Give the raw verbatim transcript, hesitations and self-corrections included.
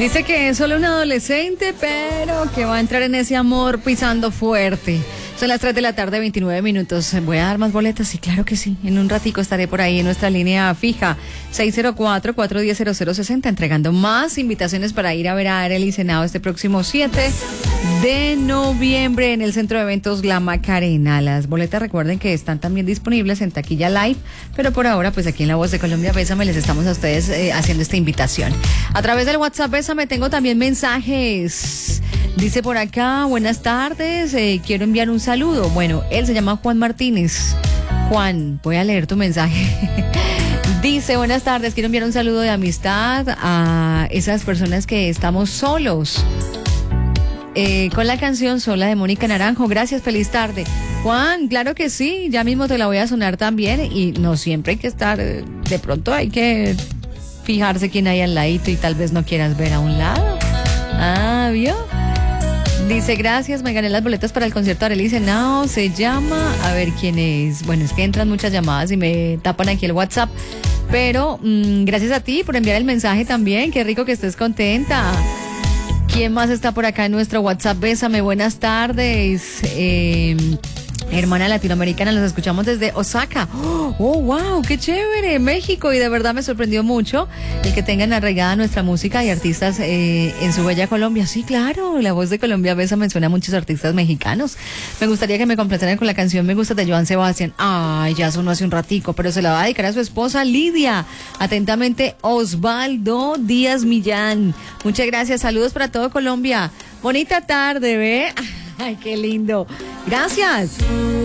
Dice que es solo un adolescente, pero que va a entrar en ese amor pisando fuerte. Son las tres de la tarde, veintinueve minutos. ¿Voy a dar más boletas? Sí, claro que sí. En un ratico estaré por ahí en nuestra línea fija seis cero cuatro, cuatro uno cero, cero cero seis cero entregando más invitaciones para ir a ver a Arely Senado este próximo siete de noviembre en el Centro de Eventos La Macarena. Las boletas, recuerden que están también disponibles en Taquilla Live, pero por ahora, pues aquí en La Voz de Colombia, Bésame, les estamos a ustedes eh, haciendo esta invitación. A través del WhatsApp, Bésame, tengo también mensajes. Dice por acá, buenas tardes, eh, quiero enviar un saludo. Bueno, él se llama Juan Martínez. Juan, voy a leer tu mensaje. Dice, buenas tardes, quiero enviar un saludo de amistad a esas personas que estamos solos. Eh, con la canción Sola de Mónica Naranjo. Gracias, feliz tarde. Juan, claro que sí, ya mismo te la voy a sonar también. Y no siempre hay que estar, de pronto hay que fijarse quién hay al ladito y tal vez no quieras ver a un lado. Ah, ¿vio? Dice, gracias, me gané las boletas para el concierto de Arely Senado. Se llama, a ver quién es. Bueno, es que entran muchas llamadas y me tapan aquí el WhatsApp. Pero mmm, gracias a ti por enviar el mensaje también. Qué rico que estés contenta. ¿Quién más está por acá en nuestro WhatsApp? Bésame, buenas tardes. Eh, hermana latinoamericana, los escuchamos desde Osaka. Oh, oh, wow, qué chévere, México. Y de verdad me sorprendió mucho el que tengan arraigada nuestra música y artistas eh, en su bella Colombia. Sí, claro, La Voz de Colombia, Bésame, suena a muchos artistas mexicanos. Me gustaría que me completaran con la canción Me Gusta de Joan Sebastián. Ay, ya sonó hace un ratico, pero se la va a dedicar a su esposa Lidia. Atentamente, Osvaldo Díaz Millán. Muchas gracias, saludos para todo Colombia. Bonita tarde, ¿ve? Ay, qué lindo. Gracias.